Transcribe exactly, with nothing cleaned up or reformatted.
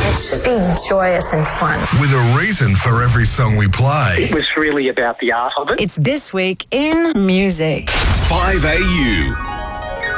It should be joyous and fun. With a reason for every song we play. It was really about the art of it. It's This Week in Music. five A U.